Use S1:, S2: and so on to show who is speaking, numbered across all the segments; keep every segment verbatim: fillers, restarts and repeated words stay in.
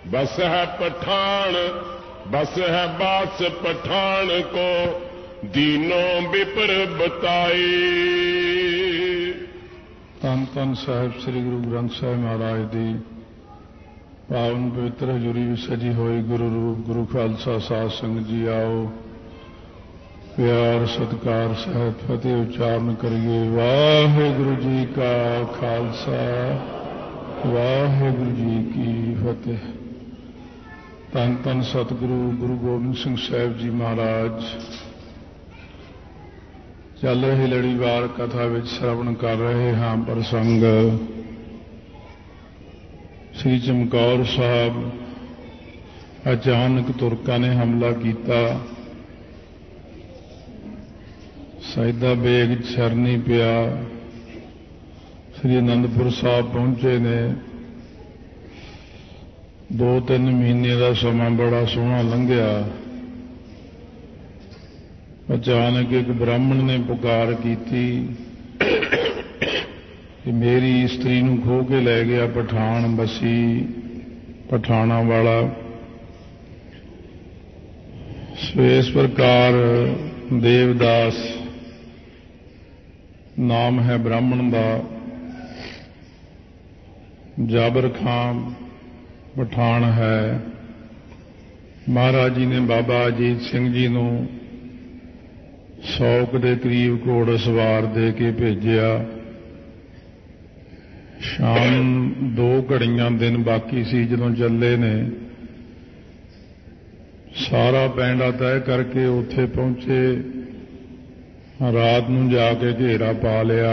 S1: बस है पठान, बस है बास पठान को दीनों विपर बताए।
S2: धन धन साहिब श्री गुरु ग्रंथ साहिब महाराज दी पावन पवित्र हजूरी विच सजी होई गुरु रूप गुरु खालसा साध संगत जी आओ प्यार सत्कार सहित फतेह उच्चारण करिए। वाहिगुरु जी का खालसा वाहिगुरु जी की फतेह। धन धन सतगुरु गुरु गोबिंद सिंह साहिब जी महाराज चल रही लड़ीवार कथा विच श्रवण कर रहे हाँ प्रसंग श्री चमकौर साहब अचानक तुरकां ने हमला किया। सैदा बेग सिर नहीं पिया। श्री आनंदपुर साहब पहुंचे ने। दो तीन महीने का समा बड़ा सोहना लंघिया। अचानक एक ब्राह्मण ने पुकार की कि मेरी स्त्री नूं खो के लै गया पठान बसी पठाना वाला। सो इस प्रकार देवदास नाम है ब्राह्मण का। जाबर खां पठान है। महाराज जी ने बाबा अजीत सिंह जी नूं सौ के करीब घोड़ सवार दे के भेजिया। शाम दो घड़ियां दिन बाकी सी जदों चले ने। सारा पैंडा तय करके उत्थे पहुंचे। रात नूं जाके घेरा पा लिया।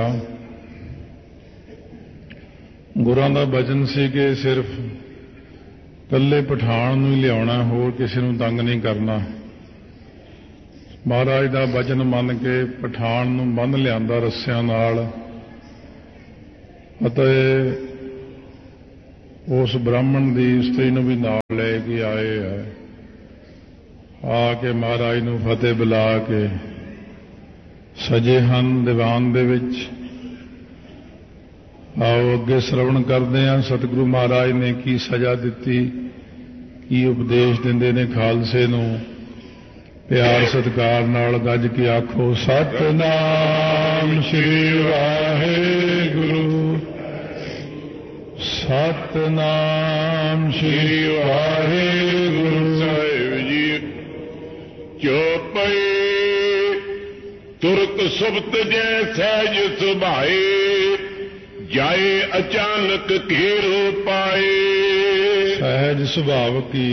S2: गुरां दा वचन सी कि सिर्फ कल्ले पठान नूं ही लियाउणा, होर किसी नूं तंग नहीं करना। महाराज दा वचन मन के पठान नूं बंध लियांदा रस्सियां नाल अते उस ब्राह्मण दी स्त्री नूं भी नाल लै के आए है। आके महाराज नूं फतेह बुला के सजे हन दीवान दे विच। आओ अगे श्रवण करते हैं सतगुरु महाराज ने की सजा दिती, की उपदेश दिंदे ने खालसे नूं। प्यार सत्कार नाल गज के आखो सतनाम श्री वाहिगुरु सतनाम श्री वाहिगुरु।
S1: साहिब जी चौपई तुरत सुबत जै सहज सुभाए जाए अचानक घेरो पाए।
S2: सहज सुभाव की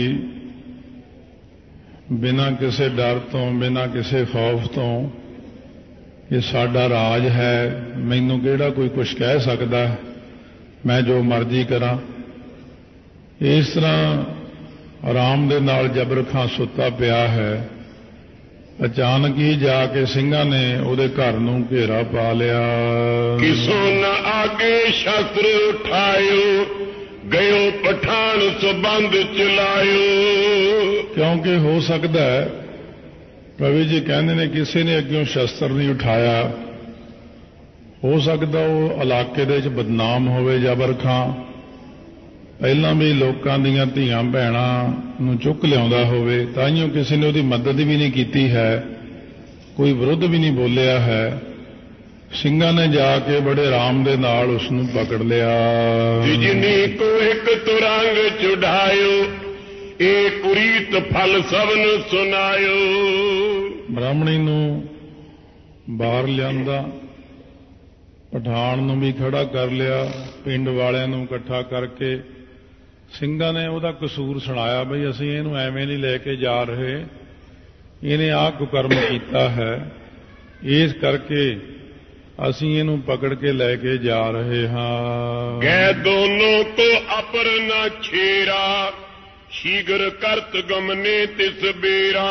S2: बिना किसी डर तो बिना किसी खौफ तो ये साडा राज है, मैनू किहड़ा कोई कुछ कह सकता, मैं जो मर्जी करा। इस तरह आराम दे नाल जबर खां सुता पिया है। अचानक ही जाके सिंघां ने उहदे घर नूं घेरा पा लिया।
S1: किसों न आगे शस्त्र उठायो गयो पठान सुबंध चलायो।
S2: क्योंकि हो सकता है कवि जी कहते ने किसी ने अग्यों शस्त्र नहीं उठाया। हो सकता वो इलाके दे विच बदनाम होवे जबर खां, पहलां भी लोकां दीयां धीआं भैणां नूं चुक लिआउंदा होवे, ताईयों किसी ने उहदी मदद भी नहीं कीती है, कोई विरुद्ध भी नहीं बोलिया है। ਸਿੰਘਾਂ ने जाके बड़े आराम दे नाल उसनूं पकड़ लिया।
S1: जिनी को एक तुरंग चुढ़ायो एक कुरीत फल सबन सुनायो।
S2: ब्राह्मणी नूं बाहर लियांदा, पठान नूं भी खड़ा कर लिया, पिंड वालियां नूं इकट्ठा करके ਸਿੰਘਾਂ ने उहदा कसूर सुनाया बई असीं इहनूं एवें नहीं लैके जा रहे, इहने आह कुकर्म कीता है, इस करके असीं इहनूं पकड़ के लैके जा रहे हां।
S1: गै दोनों को अपर न छेरा शीघ्र करत गमने तिस बेरा।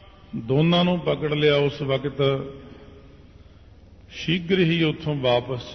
S2: दोनों नूं पकड़ लिया। उस वक्त शीघ्र ही उत्थों वापस